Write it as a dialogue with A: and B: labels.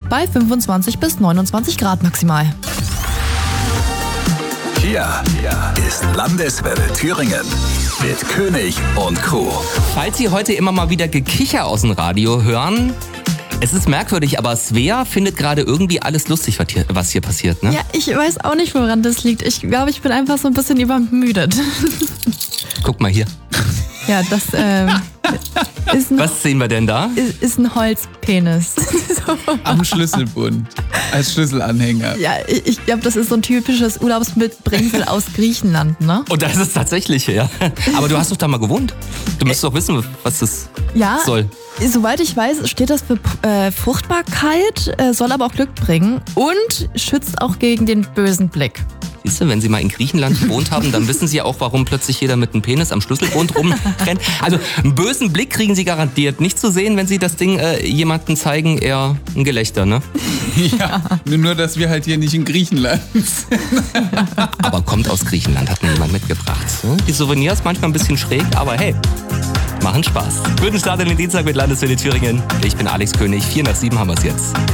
A: bei 25 bis 29 Grad maximal.
B: Hier ist Landeswelle Thüringen mit König und Crew.
C: Falls Sie heute immer mal wieder Gekicher aus dem Radio hören, es ist merkwürdig, aber Svea findet gerade irgendwie alles lustig, was hier passiert, ne?
A: Ja, ich weiß auch nicht, woran das liegt. Ich glaube, ich bin einfach so ein bisschen übermüdet.
C: Guck mal hier.
A: Ja, das ist
C: Was sehen wir denn da?
A: ist ein Holzpenis. So.
D: Am Schlüsselbund. Als Schlüsselanhänger.
A: Ja, ich glaube, das ist so ein typisches Urlaubsmitbringsel aus Griechenland, ne?
C: Und das ist tatsächlich, ja. Aber du hast doch da mal gewohnt. Du müsstest doch wissen, was das soll.
A: Soweit ich weiß, steht das für Fruchtbarkeit, soll aber auch Glück bringen und schützt auch gegen den bösen Blick.
C: Siehst du, wenn Sie mal in Griechenland gewohnt haben, dann wissen Sie ja auch, warum plötzlich jeder mit einem Penis am Schlüsselbund rumrennt. Also einen bösen Blick kriegen Sie garantiert nicht zu sehen, wenn Sie das Ding jemandem zeigen, eher ein Gelächter, ne?
D: Ja, nur dass wir halt hier nicht in Griechenland sind.
C: Aber kommt aus Griechenland, hat mir jemand mitgebracht. Die Souvenirs manchmal ein bisschen schräg, aber hey, machen Spaß. Guten Start in den Dienstag mit Landeswelle Thüringen. Ich bin Alex König, 4 nach 7 haben wir es jetzt.